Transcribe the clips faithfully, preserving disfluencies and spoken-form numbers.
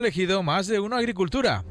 Elegido Más de Uno Agricultura.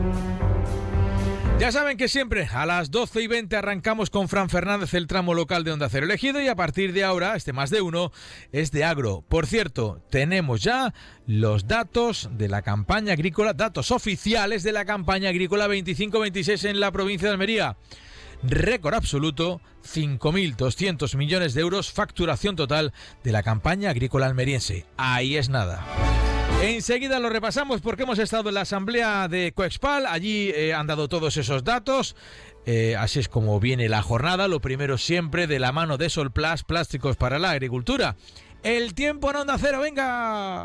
Ya saben que siempre a las doce y veinte arrancamos con Fran Fernández el tramo local de Onda Cero Elegido, y a partir de ahora este Más de Uno es de agro. Por cierto, tenemos ya los datos de la campaña agrícola, datos oficiales de la campaña agrícola veinticinco veintiséis en la provincia de Almería. Récord absoluto, cinco mil doscientos millones de euros, facturación total de la campaña agrícola almeriense. Ahí es nada. Enseguida lo repasamos porque hemos estado en la asamblea de Coexpal, allí eh, han dado todos esos datos, eh, así es como viene la jornada, lo primero siempre de la mano de Solplast, plásticos para la agricultura. El tiempo en Onda Cero, venga.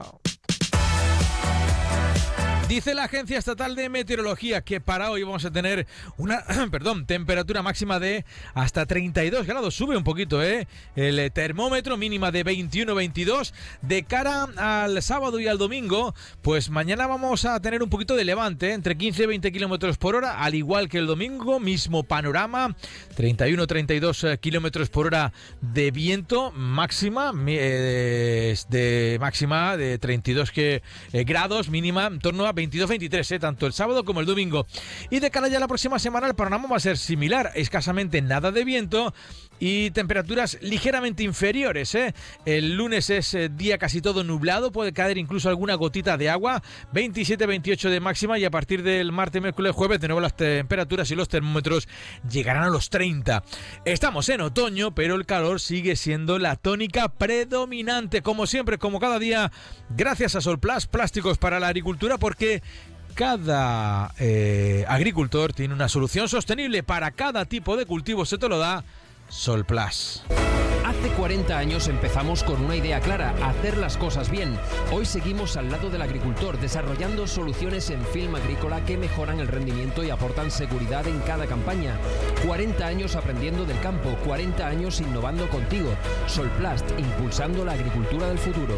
Dice la Agencia Estatal de Meteorología que para hoy vamos a tener una perdón, temperatura máxima de hasta treinta y dos grados. Sube un poquito, ¿eh? El termómetro, mínima de veintiuno veintidós. De cara al sábado y al domingo, pues mañana vamos a tener un poquito de levante, ¿eh? Entre quince y veinte kilómetros por hora, al igual que el domingo. Mismo panorama, treinta y uno treinta y dos kilómetros por hora de viento. Máxima eh, de máxima de treinta y dos que, eh, grados, mínima en torno a veintidós veintitrés, eh, tanto el sábado como el domingo. Y de cara ya a la próxima semana el panorama va a ser similar, escasamente nada de viento y temperaturas ligeramente inferiores, eh. El lunes es eh, día casi todo nublado, puede caer incluso alguna gotita de agua, veintisiete veintiocho de máxima, y a partir del martes, miércoles, jueves de nuevo las temperaturas y los termómetros llegarán a los treinta. Estamos en otoño, pero el calor sigue siendo la tónica predominante, como siempre, como cada día, gracias a Solplast, plásticos para la agricultura, porque cada eh, agricultor tiene una solución sostenible para cada tipo de cultivo, se te lo da Solplast. Hace cuarenta años empezamos con una idea clara, hacer las cosas bien. Hoy seguimos al lado del agricultor, desarrollando soluciones en film agrícola que mejoran el rendimiento y aportan seguridad en cada campaña. cuarenta años aprendiendo del campo, cuarenta años innovando contigo. Solplast, impulsando la agricultura del futuro.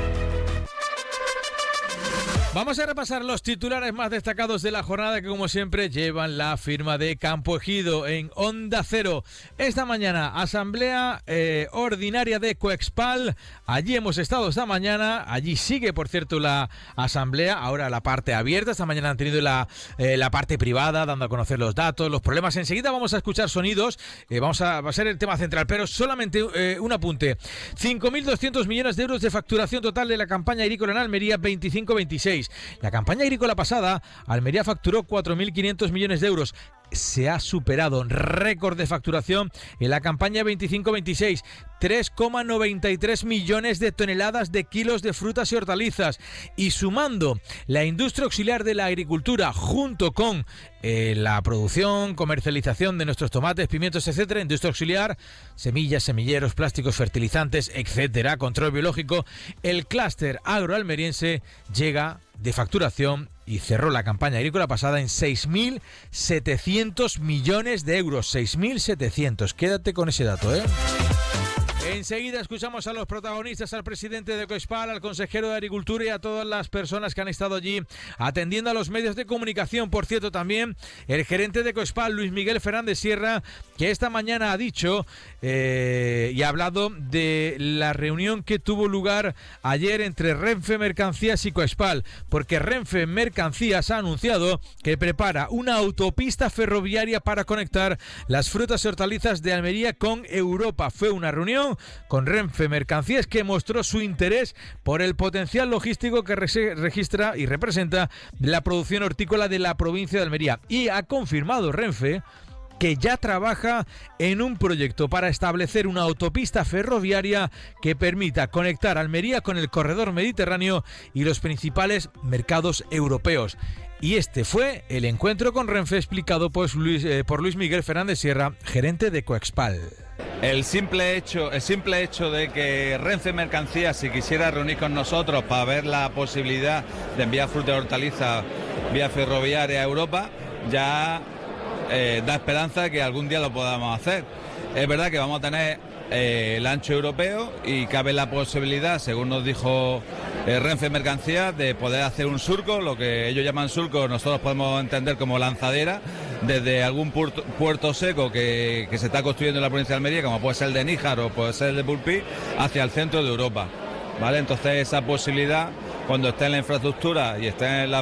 Vamos a repasar los titulares más destacados de la jornada que, como siempre, llevan la firma de Campo Ejido en Onda Cero. Esta mañana, asamblea eh, ordinaria de Coexpal. Allí hemos estado esta mañana. Allí sigue, por cierto, la asamblea. Ahora la parte abierta. Esta mañana han tenido la, eh, la parte privada, dando a conocer los datos, los problemas. Enseguida vamos a escuchar sonidos. Eh, vamos a, va a ser el tema central, pero solamente eh, un apunte. cinco mil doscientos millones de euros de facturación total de la campaña agrícola en Almería veinticinco veintiséis. La campaña agrícola pasada, Almería facturó cuatro mil quinientos millones de euros. Se ha superado récord de facturación en la campaña veinticinco veintiséis, tres coma noventa y tres millones de toneladas de kilos de frutas y hortalizas. Y sumando la industria auxiliar de la agricultura junto con eh, la producción, comercialización de nuestros tomates, pimientos, etcétera, industria auxiliar, semillas, semilleros, plásticos, fertilizantes, etcétera, control biológico, el clúster agroalmeriense llega de facturación y cerró la campaña agrícola pasada en seis mil setecientos millones de euros. seis mil setecientos. Quédate con ese dato, ¿eh? Enseguida escuchamos a los protagonistas, al presidente de Coexpal, al consejero de Agricultura y a todas las personas que han estado allí atendiendo a los medios de comunicación. Por cierto, también el gerente de Coexpal, Luis Miguel Fernández Sierra, que esta mañana ha dicho eh, y ha hablado de la reunión que tuvo lugar ayer entre Renfe Mercancías y Coexpal, porque Renfe Mercancías ha anunciado que prepara una autopista ferroviaria para conectar las frutas y hortalizas de Almería con Europa. Fue una reunión con Renfe Mercancías, que mostró su interés por el potencial logístico que re- registra y representa la producción hortícola de la provincia de Almería. Y ha confirmado Renfe que ya trabaja en un proyecto para establecer una autopista ferroviaria que permita conectar Almería con el corredor mediterráneo y los principales mercados europeos. Y este fue el encuentro con Renfe explicado por Luis, eh, por Luis Miguel Fernández Sierra, gerente de Coexpal. El simple hecho, el simple hecho de que Renfe Mercancías si quisiera reunir con nosotros para ver la posibilidad de enviar fruta y hortalizas vía ferroviaria a Europa, ya eh, da esperanza de que algún día lo podamos hacer. Es verdad que vamos a tener eh, el ancho europeo y cabe la posibilidad, según nos dijo eh, Renfe Mercancías, de poder hacer un surco, lo que ellos llaman surco, nosotros podemos entender como lanzadera, desde algún puerto, puerto seco que, que se está construyendo en la provincia de Almería, como puede ser el de Níjar o puede ser el de Pulpí, hacia el centro de Europa, ¿vale? Entonces esa posibilidad cuando esté en la infraestructura y esté en la